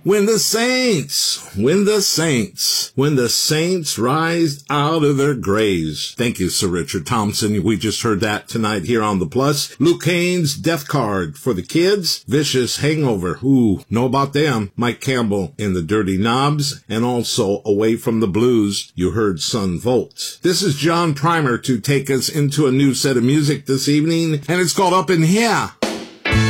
When the saints rise out of their graves. Thank you, Sir Richard Thompson. We just heard that tonight here on The Plus. Luke Haynes, Death Card for the Kids. Vicious Hangover. Ooh, know about them. Mike Campbell in the Dirty Knobs. And also Away from the Blues, you heard Sun Volt. This is John Primer to take us into a new set of music this evening, and it's called Up in Here.